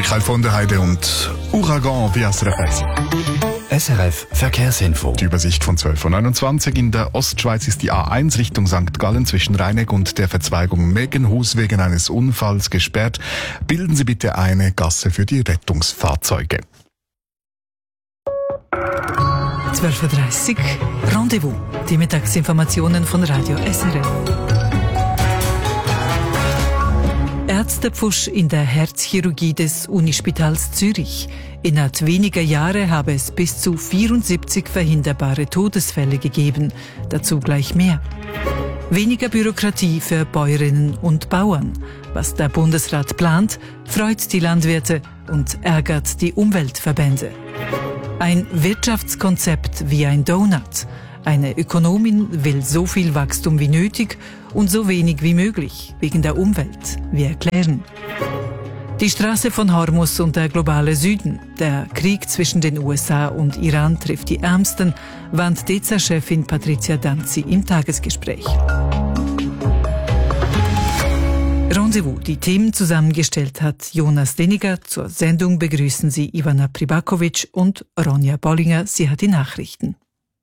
Michael von der Heide und Ouragan wie SRF 1. SRF Verkehrsinfo. Die Übersicht von 12.29 Uhr. In der Ostschweiz ist die A1 Richtung St. Gallen zwischen Rheineck und der Verzweigung Meggenhus wegen eines Unfalls gesperrt. Bilden Sie bitte eine Gasse für die Rettungsfahrzeuge. 12.30 Uhr, Rendezvous. Die Mittagsinformationen von Radio SRF. Ärztepfusch in der Herzchirurgie des Unispitals Zürich. Innerhalb weniger Jahre habe es bis zu 74 verhinderbare Todesfälle gegeben. Dazu gleich mehr. Weniger Bürokratie für Bäuerinnen und Bauern. Was der Bundesrat plant, freut die Landwirte und ärgert die Umweltverbände. Ein Wirtschaftskonzept wie ein Donut. Eine Ökonomin will so viel Wachstum wie nötig und so wenig wie möglich, wegen der Umwelt. Wir erklären. Die Straße von Hormuz und der globale Süden. Der Krieg zwischen den USA und Iran trifft die Ärmsten, warnt DEZA-Chefin Patricia Danzi im Tagesgespräch. Rendezvous, die Themen zusammengestellt hat Jonas Deniger. Zur Sendung begrüßen Sie Ivana Pribakovic und Ronja Bollinger. Sie hat die Nachrichten.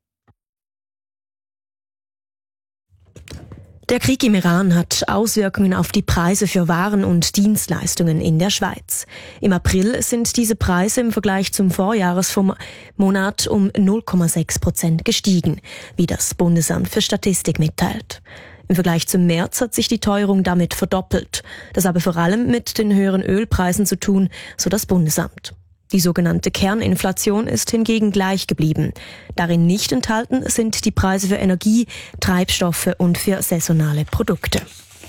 Der Krieg im Iran hat Auswirkungen auf die Preise für Waren und Dienstleistungen in der Schweiz. Im April sind diese Preise im Vergleich zum Vorjahresmonat um 0,6% gestiegen, wie das Bundesamt für Statistik mitteilt. Im Vergleich zum März hat sich die Teuerung damit verdoppelt. Das habe vor allem mit den höheren Ölpreisen zu tun, so das Bundesamt. Die sogenannte Kerninflation ist hingegen gleich geblieben. Darin nicht enthalten sind die Preise für Energie, Treibstoffe und für saisonale Produkte.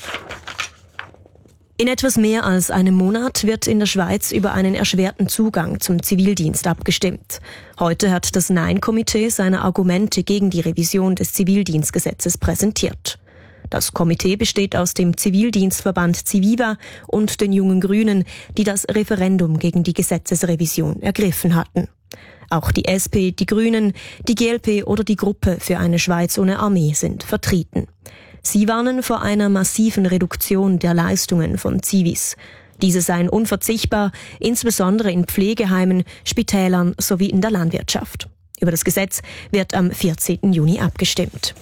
In etwas mehr als einem Monat wird in der Schweiz über einen erschwerten Zugang zum Zivildienst abgestimmt. Heute hat das Nein-Komitee seine Argumente gegen die Revision des Zivildienstgesetzes präsentiert. Das Komitee besteht aus dem Zivildienstverband Civiva und den Jungen Grünen, die das Referendum gegen die Gesetzesrevision ergriffen hatten. Auch die SP, die Grünen, die GLP oder die Gruppe für eine Schweiz ohne Armee sind vertreten. Sie warnen vor einer massiven Reduktion der Leistungen von Zivis. Diese seien unverzichtbar, insbesondere in Pflegeheimen, Spitälern sowie in der Landwirtschaft. Über das Gesetz wird am 14. Juni abgestimmt.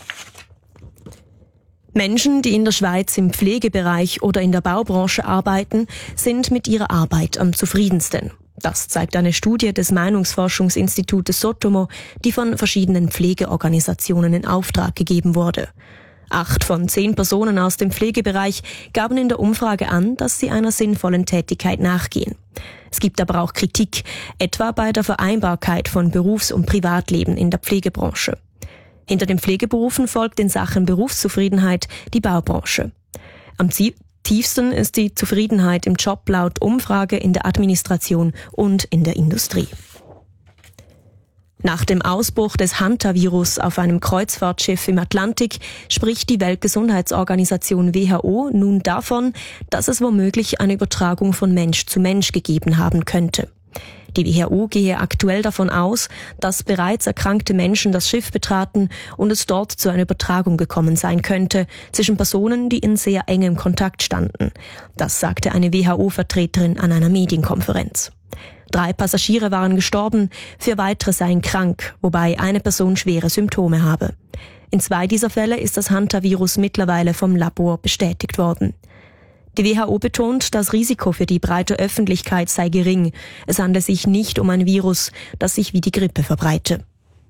Menschen, die in der Schweiz im Pflegebereich oder in der Baubranche arbeiten, sind mit ihrer Arbeit am zufriedensten. Das zeigt eine Studie des Meinungsforschungsinstitutes Sotomo, die von verschiedenen Pflegeorganisationen in Auftrag gegeben wurde. 8 von 10 Personen aus dem Pflegebereich gaben in der Umfrage an, dass sie einer sinnvollen Tätigkeit nachgehen. Es gibt aber auch Kritik, etwa bei der Vereinbarkeit von Berufs- und Privatleben in der Pflegebranche. Hinter den Pflegeberufen folgt in Sachen Berufszufriedenheit die Baubranche. Am tiefsten ist die Zufriedenheit im Job laut Umfrage in der Administration und in der Industrie. Nach dem Ausbruch des Hantavirus auf einem Kreuzfahrtschiff im Atlantik spricht die Weltgesundheitsorganisation WHO nun davon, dass es womöglich eine Übertragung von Mensch zu Mensch gegeben haben könnte. Die WHO gehe aktuell davon aus, dass bereits erkrankte Menschen das Schiff betraten und es dort zu einer Übertragung gekommen sein könnte zwischen Personen, die in sehr engem Kontakt standen. Das sagte eine WHO-Vertreterin an einer Medienkonferenz. 3 Passagiere waren gestorben, 4 weitere seien krank, wobei eine Person schwere Symptome habe. In 2 dieser Fälle ist das Hantavirus mittlerweile vom Labor bestätigt worden. Die WHO betont, das Risiko für die breite Öffentlichkeit sei gering. Es handle sich nicht um ein Virus, das sich wie die Grippe verbreite.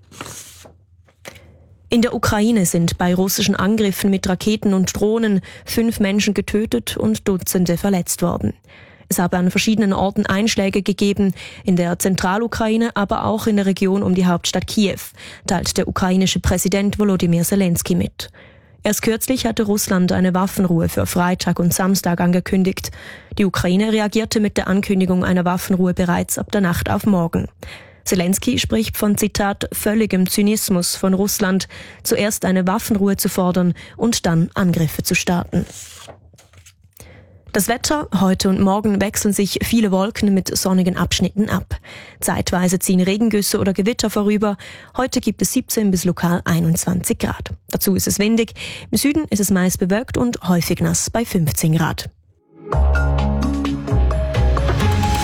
In der Ukraine sind bei russischen Angriffen mit Raketen und Drohnen 5 Menschen getötet und Dutzende verletzt worden. Es habe an verschiedenen Orten Einschläge gegeben, in der Zentralukraine, aber auch in der Region um die Hauptstadt Kiew, teilt der ukrainische Präsident Volodymyr Zelensky mit. Erst kürzlich hatte Russland eine Waffenruhe für Freitag und Samstag angekündigt. Die Ukraine reagierte mit der Ankündigung einer Waffenruhe bereits ab der Nacht auf morgen. Zelensky spricht von, Zitat, völligem Zynismus von Russland, zuerst eine Waffenruhe zu fordern und dann Angriffe zu starten. Das Wetter, heute und morgen wechseln sich viele Wolken mit sonnigen Abschnitten ab. Zeitweise ziehen Regengüsse oder Gewitter vorüber. Heute gibt es 17 bis lokal 21 Grad. Dazu ist es windig. Im Süden ist es meist bewölkt und häufig nass bei 15 Grad.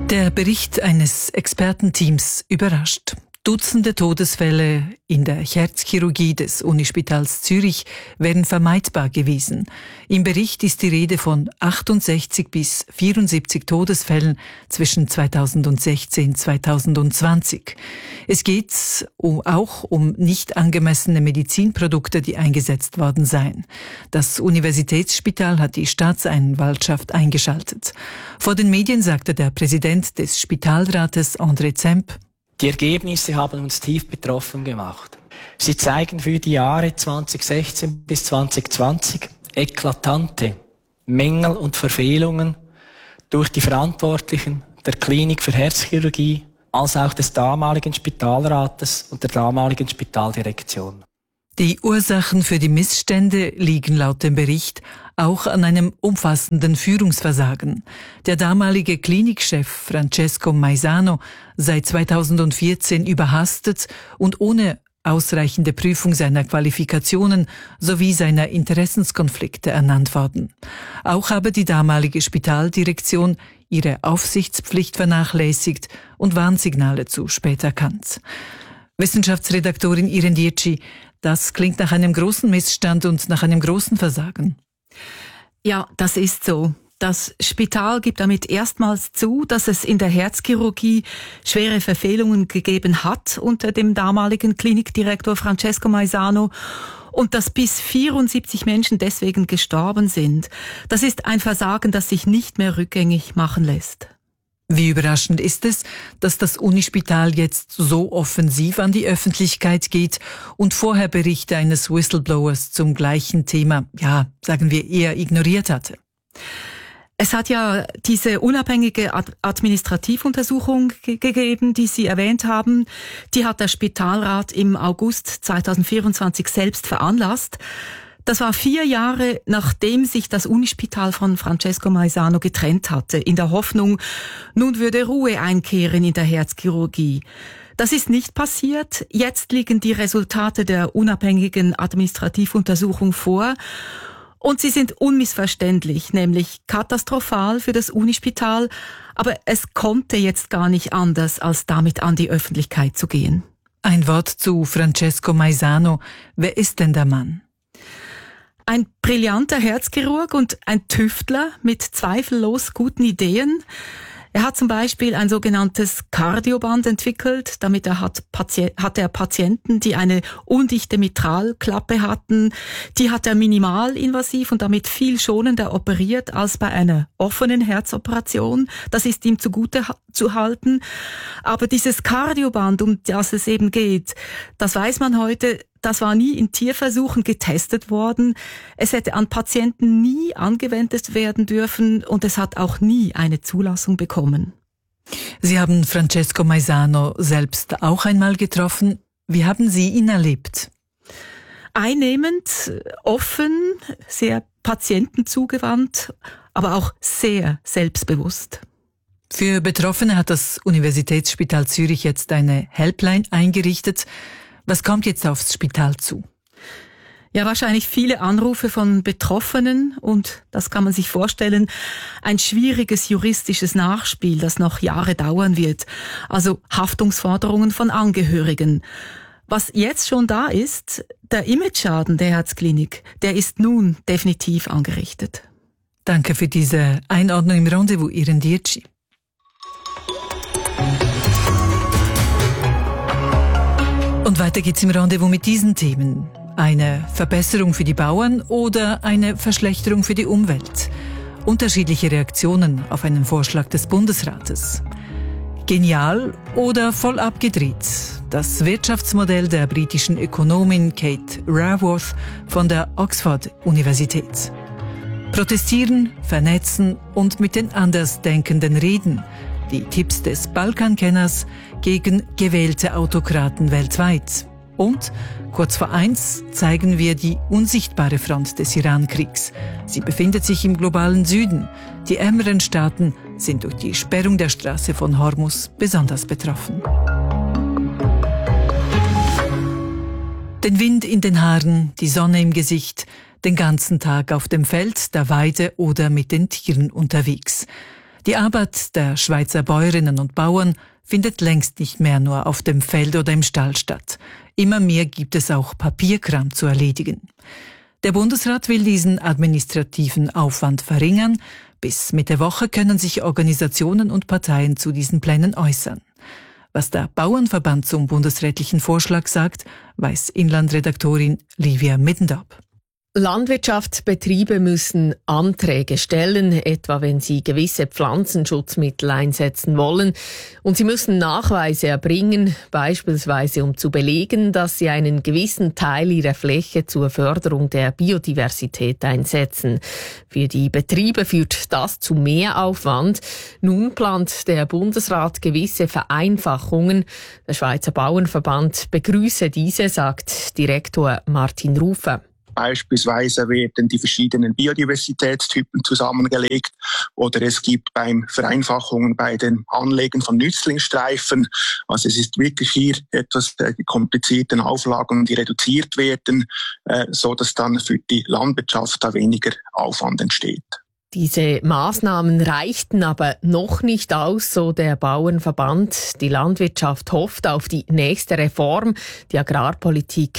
Der Bericht eines Expertenteams überrascht. Dutzende Todesfälle in der Herzchirurgie des Unispitals Zürich wären vermeidbar gewesen. Im Bericht ist die Rede von 68 bis 74 Todesfällen zwischen 2016 und 2020. Es geht auch um nicht angemessene Medizinprodukte, die eingesetzt worden seien. Das Universitätsspital hat die Staatsanwaltschaft eingeschaltet. Vor den Medien sagte der Präsident des Spitalrates, André Zemp: Die Ergebnisse haben uns tief betroffen gemacht. Sie zeigen für die Jahre 2016 bis 2020 eklatante Mängel und Verfehlungen durch die Verantwortlichen der Klinik für Herzchirurgie, als auch des damaligen Spitalrates und der damaligen Spitaldirektion. Die Ursachen für die Missstände liegen laut dem Bericht auch an einem umfassenden Führungsversagen. Der damalige Klinikchef Francesco Maisano sei 2014 überhastet und ohne ausreichende Prüfung seiner Qualifikationen sowie seiner Interessenskonflikte ernannt worden. Auch habe die damalige Spitaldirektion ihre Aufsichtspflicht vernachlässigt und Warnsignale zu spät erkannt. Wissenschaftsredaktorin Irene Dietschi: Das klingt nach einem großen Missstand und nach einem großen Versagen. Ja, das ist so. Das Spital gibt damit erstmals zu, dass es in der Herzchirurgie schwere Verfehlungen gegeben hat unter dem damaligen Klinikdirektor Francesco Maisano und dass bis 74 Menschen deswegen gestorben sind. Das ist ein Versagen, das sich nicht mehr rückgängig machen lässt. Wie überraschend ist es, dass das Unispital jetzt so offensiv an die Öffentlichkeit geht und vorher Berichte eines Whistleblowers zum gleichen Thema, sagen wir, eher ignoriert hatte. Es hat ja diese unabhängige Administrativuntersuchung gegeben, die Sie erwähnt haben. Die hat der Spitalrat im August 2024 selbst veranlasst. Das war 4 Jahre, nachdem sich das Unispital von Francesco Maisano getrennt hatte, in der Hoffnung, nun würde Ruhe einkehren in der Herzchirurgie. Das ist nicht passiert. Jetzt liegen die Resultate der unabhängigen Administrativuntersuchung vor und sie sind unmissverständlich, nämlich katastrophal für das Unispital, aber es konnte jetzt gar nicht anders, als damit an die Öffentlichkeit zu gehen. Ein Wort zu Francesco Maisano. Wer ist denn der Mann? Ein brillanter Herzchirurg und ein Tüftler mit zweifellos guten Ideen. Er hat zum Beispiel ein sogenanntes Kardioband entwickelt. Damit hat er Patienten, die eine undichte Mitralklappe hatten, die hat er minimalinvasiv und damit viel schonender operiert als bei einer offenen Herzoperation. Das ist ihm zugute zu halten. Aber dieses Kardioband, um das es eben geht, das weiß man heute, das war nie in Tierversuchen getestet worden. Es hätte an Patienten nie angewendet werden dürfen und es hat auch nie eine Zulassung bekommen. Sie haben Francesco Maisano selbst auch einmal getroffen. Wie haben Sie ihn erlebt? Einnehmend, offen, sehr patientenzugewandt, aber auch sehr selbstbewusst. Für Betroffene hat das Universitätsspital Zürich jetzt eine Helpline eingerichtet. Was kommt jetzt aufs Spital zu? Ja, wahrscheinlich viele Anrufe von Betroffenen und, das kann man sich vorstellen, ein schwieriges juristisches Nachspiel, das noch Jahre dauern wird. Also Haftungsforderungen von Angehörigen. Was jetzt schon da ist, der Imageschaden der Herzklinik, der ist nun definitiv angerichtet. Danke für diese Einordnung im Rendezvous, Irene Dietschi. Und weiter geht's im Rendezvous mit diesen Themen. Eine Verbesserung für die Bauern oder eine Verschlechterung für die Umwelt? Unterschiedliche Reaktionen auf einen Vorschlag des Bundesrates. Genial oder voll abgedreht? Das Wirtschaftsmodell der britischen Ökonomin Kate Raworth von der Oxford-Universität. Protestieren, vernetzen und mit den Andersdenkenden reden. Die Tipps des Balkankenners gegen gewählte Autokraten weltweit. Und kurz vor 1 zeigen wir die unsichtbare Front des Iran-Kriegs. Sie befindet sich im globalen Süden. Die ärmeren Staaten sind durch die Sperrung der Straße von Hormuz besonders betroffen. Den Wind in den Haaren, die Sonne im Gesicht, den ganzen Tag auf dem Feld, der Weide oder mit den Tieren unterwegs. Die Arbeit der Schweizer Bäuerinnen und Bauern findet längst nicht mehr nur auf dem Feld oder im Stall statt. Immer mehr gibt es auch Papierkram zu erledigen. Der Bundesrat will diesen administrativen Aufwand verringern. Bis Mitte Woche können sich Organisationen und Parteien zu diesen Plänen äußern. Was der Bauernverband zum bundesrätlichen Vorschlag sagt, weiß Inlandredaktorin Livia Middendorp. Landwirtschaftsbetriebe müssen Anträge stellen, etwa wenn sie gewisse Pflanzenschutzmittel einsetzen wollen. Und sie müssen Nachweise erbringen, beispielsweise um zu belegen, dass sie einen gewissen Teil ihrer Fläche zur Förderung der Biodiversität einsetzen. Für die Betriebe führt das zu Mehraufwand. Nun plant der Bundesrat gewisse Vereinfachungen. Der Schweizer Bauernverband begrüße diese, sagt Direktor Martin Rufer. Beispielsweise werden die verschiedenen Biodiversitätstypen zusammengelegt oder es gibt Vereinfachungen bei den Anlegen von Nützlingsstreifen. Also es ist wirklich hier etwas die komplizierten Auflagen, die reduziert werden, so dass dann für die Landwirtschaft da weniger Aufwand entsteht. Diese Maßnahmen reichten aber noch nicht aus, so der Bauernverband. Die Landwirtschaft hofft auf die nächste Reform, die Agrarpolitik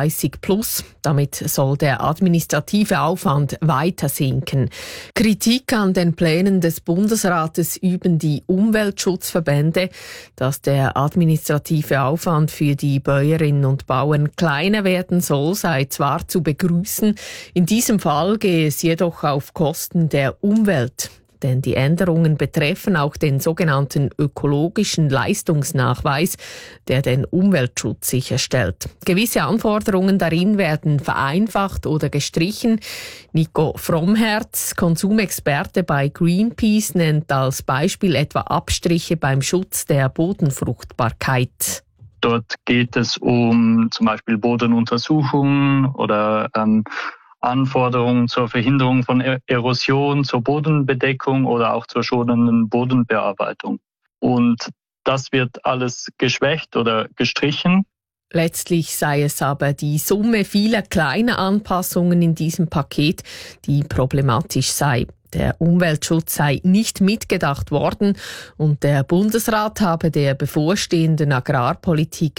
30+. Damit soll der administrative Aufwand weiter sinken. Kritik an den Plänen des Bundesrates üben die Umweltschutzverbände. Dass der administrative Aufwand für die Bäuerinnen und Bauern kleiner werden soll, sei zwar zu begrüßen. In diesem Fall gehe es jedoch auf Kosten der Umwelt. Denn die Änderungen betreffen auch den sogenannten ökologischen Leistungsnachweis, der den Umweltschutz sicherstellt. Gewisse Anforderungen darin werden vereinfacht oder gestrichen. Nico Frommherz, Konsumexperte bei Greenpeace, nennt als Beispiel etwa Abstriche beim Schutz der Bodenfruchtbarkeit. Dort geht es um zum Beispiel Bodenuntersuchungen oder Anforderungen zur Verhinderung von Erosion, zur Bodenbedeckung oder auch zur schonenden Bodenbearbeitung. Und das wird alles geschwächt oder gestrichen. Letztlich sei es aber die Summe vieler kleiner Anpassungen in diesem Paket, die problematisch sei. Der Umweltschutz sei nicht mitgedacht worden und der Bundesrat habe der bevorstehenden Agrarpolitik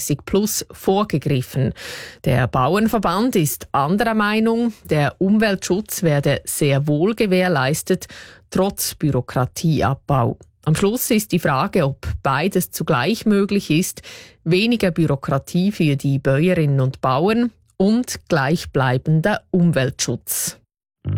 30+ vorgegriffen. Der Bauernverband ist anderer Meinung, der Umweltschutz werde sehr wohl gewährleistet, trotz Bürokratieabbau. Am Schluss ist die Frage, ob beides zugleich möglich ist, weniger Bürokratie für die Bäuerinnen und Bauern und gleichbleibender Umweltschutz.